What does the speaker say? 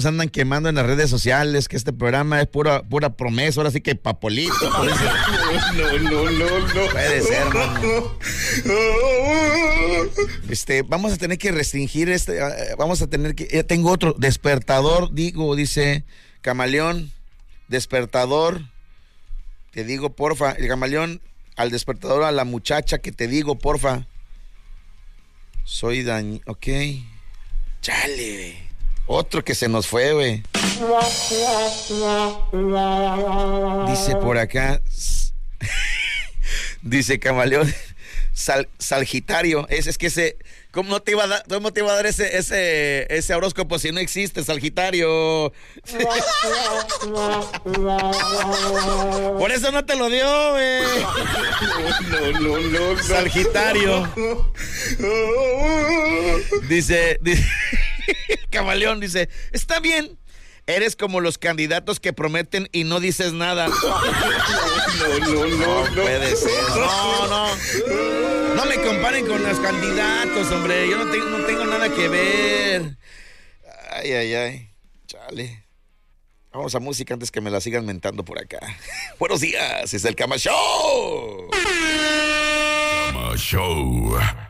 andan quemando en las redes sociales que este programa es pura promesa, ahora sí que papolito. Por eso. No. Puede ser, mano. Vamos a tener que restringir vamos a tener que, tengo otro despertador, dice Camaleón, despertador, te digo porfa, el Camaleón, al despertador a la muchacha que te digo porfa, soy ok, chale, otro que se nos fue, güey. Dice por acá, dice Camaleón, Sagitario, es que ese, ¿cómo te iba a dar ese horóscopo si no existe, Sagitario? Por eso no te lo dio, güey. No. Sagitario. Dice Camaleón, dice, está bien. Eres como los candidatos que prometen y no dices nada. No puede ser. No me comparen con los candidatos, hombre. Yo no tengo nada que ver. Ay. Chale. Vamos a música antes que me la sigan mentando por acá. Buenos días, es el Cama Show. Cama Show.